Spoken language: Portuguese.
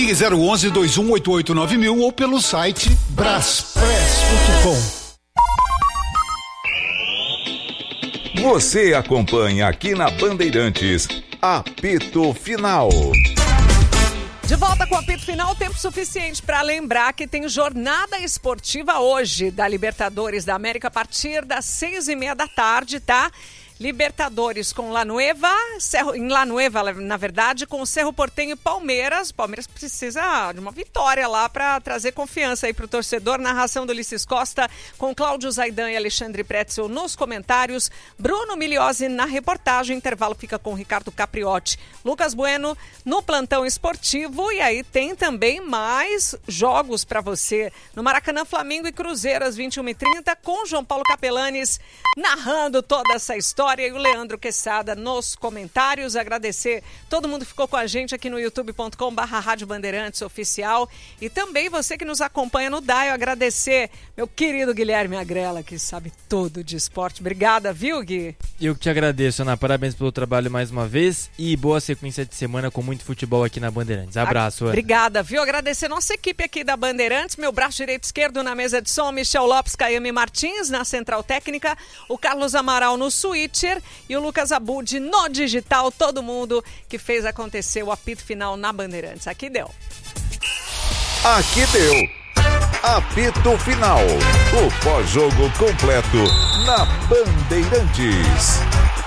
Ligue 011-2188-9000 ou pelo site braspress.com. Você acompanha aqui na Bandeirantes, Apito Final. De volta com o apito final, tempo suficiente para lembrar que tem jornada esportiva hoje da Libertadores da América a partir das 6:30 da tarde, tá? Libertadores com La Nueva, em La Nueva, na verdade, com o Cerro Porteño e Palmeiras. Palmeiras precisa de uma vitória lá para trazer confiança aí pro torcedor. Narração do Ulisses Costa, com Cláudio Zaidan e Alexandre Pretzel nos comentários. Bruno Migliozzi na reportagem. Intervalo fica com Ricardo Capriotti. Lucas Bueno no plantão esportivo. E aí tem também mais jogos para você. No Maracanã, Flamengo e Cruzeiro, às 21h30, com João Paulo Capelanes narrando toda essa história. E o Leandro Quesada nos comentários. Agradecer todo mundo que ficou com a gente aqui no youtube.com/Rádio Bandeirantes Oficial. E também você que nos acompanha no Dial. Agradecer meu querido Guilherme Agrela, que sabe tudo de esporte. Obrigada, viu, Gui? Eu que te agradeço, Ana. Parabéns pelo trabalho mais uma vez e boa sequência de semana com muito futebol aqui na Bandeirantes. Abraço, Ana. Obrigada, viu? Agradecer nossa equipe aqui da Bandeirantes, meu braço direito e esquerdo na mesa de som, Michel Lopes, Caiame Martins na Central Técnica, o Carlos Amaral no Switcher e o Lucas Abud no digital. Todo mundo que fez acontecer o apito final na Bandeirantes. Aqui deu. Aqui deu. Apito Final. O pós-jogo completo na Bandeirantes.